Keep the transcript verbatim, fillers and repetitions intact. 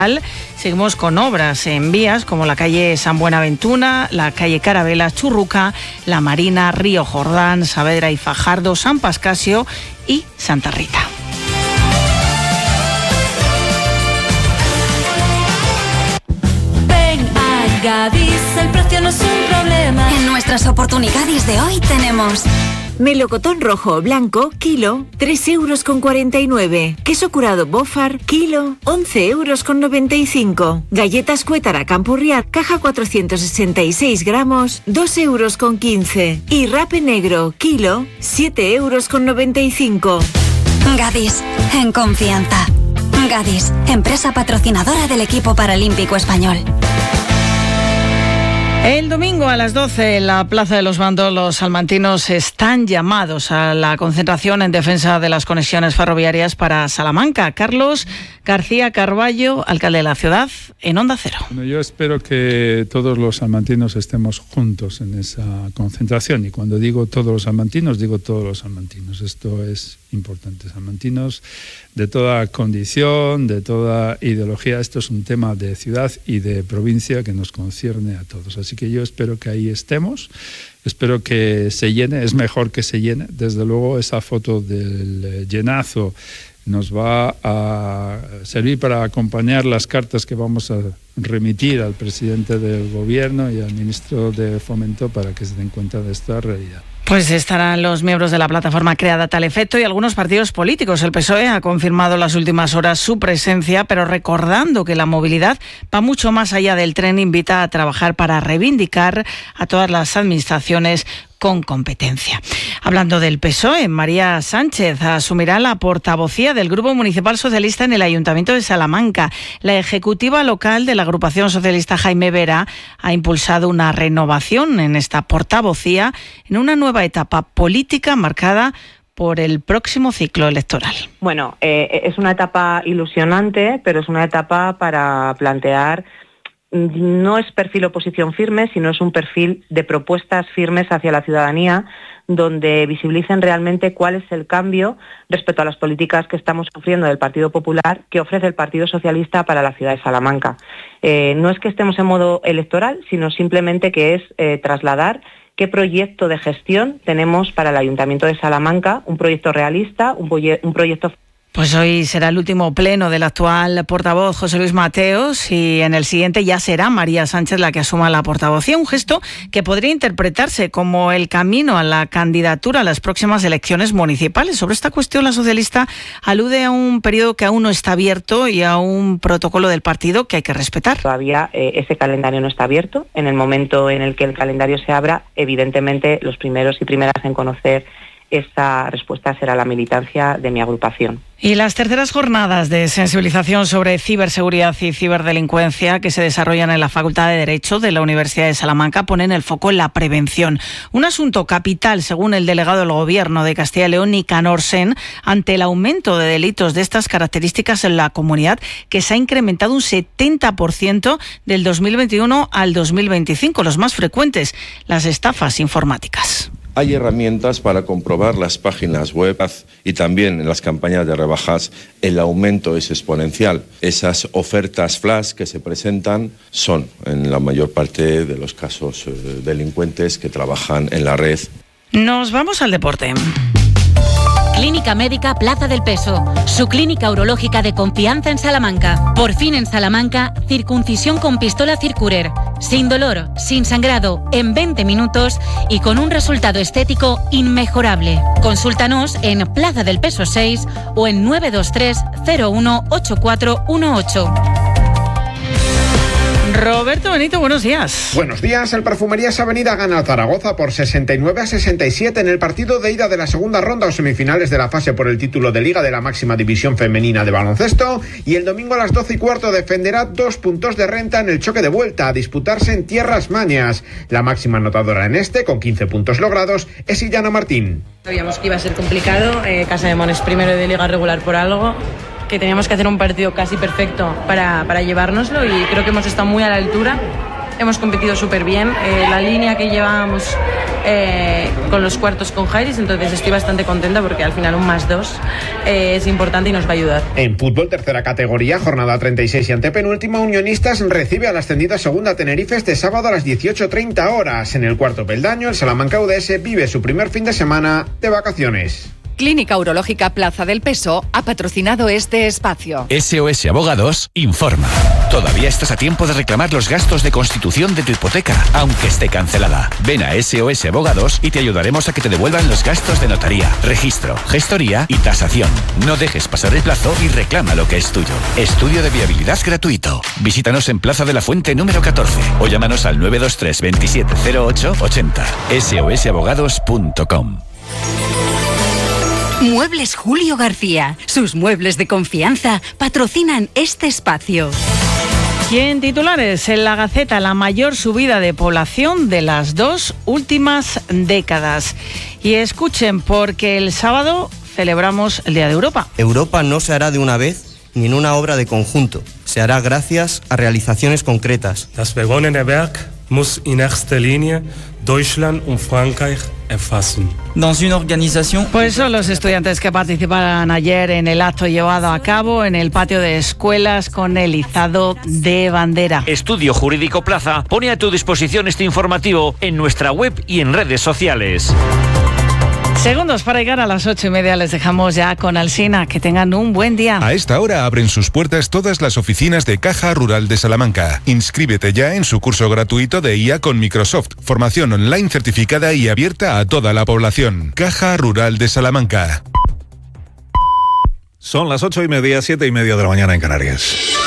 Seguimos con obras en vías como la calle San Buenaventura, la calle Carabela, Churruca, La Marina, Río Jordán, Saavedra y Fajardo, San Pascasio y Santa Rita. Ven a Gadis, el precio no es un problema. En nuestras oportunidades de hoy tenemos melocotón rojo o blanco, kilo, tres euros con cuarenta y nueve. Queso curado Bofar, kilo, once euros con noventa y cinco. Galletas Cuétara Campurriat, caja cuatrocientos sesenta y seis gramos, dos euros con quince. Y rape negro, kilo, siete euros con noventa y cinco. Gadis, en confianza. Gadis, empresa patrocinadora del equipo paralímpico español. El domingo a las doce en la Plaza de los Bandos los salmantinos están llamados a la concentración en defensa de las conexiones ferroviarias para Salamanca. Carlos García Carballo, alcalde de la ciudad, en Onda Cero. Bueno, yo espero que todos los salmantinos estemos juntos en esa concentración, y cuando digo todos los salmantinos, digo todos los salmantinos. Esto es importante. Salmantinos de toda condición, de toda ideología. Esto es un tema de ciudad y de provincia que nos concierne a todos. Así que yo espero que ahí estemos, espero que se llene, es mejor que se llene. Desde luego esa foto del llenazo nos va a servir para acompañar las cartas que vamos a remitir al presidente del gobierno y al ministro de Fomento para que se den cuenta de esta realidad. Pues estarán los miembros de la plataforma creada a tal efecto y algunos partidos políticos. El P S O E ha confirmado en las últimas horas su presencia, pero recordando que la movilidad va mucho más allá del tren, invita a trabajar para reivindicar a todas las administraciones con competencia. Hablando del P S O E, María Sánchez asumirá la portavocía del Grupo Municipal Socialista en el Ayuntamiento de Salamanca. La ejecutiva local de la agrupación socialista Jaime Vera ha impulsado una renovación en esta portavocía en una nueva etapa política marcada por el próximo ciclo electoral. Bueno, eh, es una etapa ilusionante, pero es una etapa para plantear. No es perfil oposición firme, sino es un perfil de propuestas firmes hacia la ciudadanía, donde visibilicen realmente cuál es el cambio respecto a las políticas que estamos sufriendo del Partido Popular, que ofrece el Partido Socialista para la ciudad de Salamanca. Eh, no es que estemos en modo electoral, sino simplemente que es eh, trasladar qué proyecto de gestión tenemos para el Ayuntamiento de Salamanca, un proyecto realista, un, proye- un proyecto... Pues hoy será el último pleno del actual portavoz José Luis Mateos y en el siguiente ya será María Sánchez la que asuma la portavocía, un gesto que podría interpretarse como el camino a la candidatura a las próximas elecciones municipales. Sobre esta cuestión, la socialista alude a un periodo que aún no está abierto y a un protocolo del partido que hay que respetar. Todavía eh, ese calendario no está abierto. En el momento en el que el calendario se abra, evidentemente los primeros y primeras en conocer esta respuesta será la militancia de mi agrupación. Y las terceras jornadas de sensibilización sobre ciberseguridad y ciberdelincuencia que se desarrollan en la Facultad de Derecho de la Universidad de Salamanca ponen el foco en la prevención. Un asunto capital, según el delegado del Gobierno de Castilla y León, Nicanor Sen, ante el aumento de delitos de estas características en la comunidad, que se ha incrementado un setenta por ciento del dos mil veintiuno al dos mil veinticinco. Los más frecuentes, las estafas informáticas. Hay herramientas para comprobar las páginas web y también en las campañas de rebajas el aumento es exponencial. Esas ofertas flash que se presentan son en la mayor parte de los casos eh, delincuentes que trabajan en la red. Nos vamos al deporte. Clínica Médica Plaza del Peso, su clínica urológica de confianza en Salamanca. Por fin en Salamanca, circuncisión con pistola Circurer. Sin dolor, sin sangrado, en veinte minutos y con un resultado estético inmejorable. Consúltanos en Plaza del Peso seis o en nueve dos tres cero uno ocho cuatro uno ocho. Roberto Benito, buenos días. Buenos días. El Perfumerías Avenida gana a Zaragoza por sesenta y nueve a sesenta y siete en el partido de ida de la segunda ronda o semifinales de la fase por el título de Liga de la máxima división femenina de baloncesto, y el domingo a las doce y cuarto defenderá dos puntos de renta en el choque de vuelta a disputarse en Tierras Mañas. La máxima anotadora en este, con quince puntos logrados, es Illana Martín. Sabíamos que iba a ser complicado, eh, Casa de Mon es primero de Liga regular por algo, que teníamos que hacer un partido casi perfecto para, para llevárnoslo, y creo que hemos estado muy a la altura. hemos competido súper bien. Eh, la línea que llevábamos eh, con los cuartos con Jairis, entonces estoy bastante contenta porque al final un más dos eh, es importante y nos va a ayudar. En fútbol, tercera categoría, jornada treinta y seis y antepenúltima, Unionistas recibe a la ascendida segunda Tenerife este sábado a las dieciocho treinta horas. En el cuarto peldaño, el Salamanca U D S vive su primer fin de semana de vacaciones. Clínica Urológica Plaza del Peso ha patrocinado este espacio. S O S Abogados informa. Todavía estás a tiempo de reclamar los gastos de constitución de tu hipoteca, aunque esté cancelada. Ven a S O S Abogados y te ayudaremos a que te devuelvan los gastos de notaría, registro, gestoría y tasación. No dejes pasar el plazo y reclama lo que es tuyo. Estudio de viabilidad gratuito. Visítanos en Plaza de la Fuente número catorce o llámanos al nueve dos tres veintisiete cero ocho ochenta. S O S abogados punto com. Muebles Julio García. Sus muebles de confianza patrocinan este espacio. Y en titulares, en la Gaceta, la mayor subida de población de las dos últimas décadas. Y escuchen, porque el sábado celebramos el Día de Europa. Europa no se hará de una vez ni en una obra de conjunto. Se hará gracias a realizaciones concretas. Das begonnene Werk muss in erster Linie Deutschland und Frankreich erfassen. Dans une organisation... Pues son los estudiantes que participaron ayer en el acto llevado a cabo en el patio de escuelas con el izado de bandera. Estudio Jurídico Plaza pone a tu disposición este informativo en nuestra web y en redes sociales. Segundos para llegar a las ocho y media. Les dejamos ya con Alsina. Que tengan un buen día. A esta hora abren sus puertas todas las oficinas de Caja Rural de Salamanca. Inscríbete ya en su curso gratuito de I A con Microsoft. Formación online certificada y abierta a toda la población. Caja Rural de Salamanca. Son las ocho y media, siete y media de la mañana en Canarias.